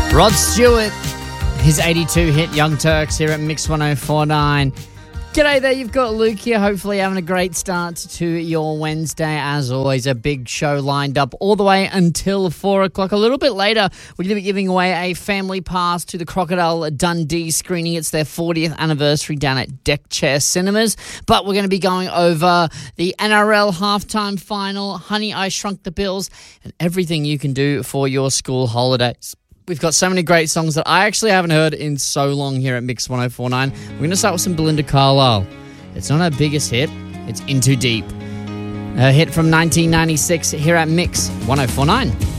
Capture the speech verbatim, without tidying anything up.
Rod Stewart, his eighty-two hit Young Turks here at Mix one oh four point nine. G'day there, you've got Luke here, hopefully having a great start to your Wednesday. As always, a big show lined up all the way until four o'clock. A little bit later, we're going to be giving away a family pass to the Crocodile Dundee screening. It's their fortieth anniversary down at Deck Chair Cinemas. But we're going to be going over the N R L halftime final, Honey, I Shrunk the Bills, and everything you can do for your school holidays. We've got so many great songs that I actually haven't heard in so long here at Mix one oh four point nine. We're going to start with some Belinda Carlisle. It's not her biggest hit, it's In Too Deep. A hit from nineteen ninety-six here at Mix one oh four point nine.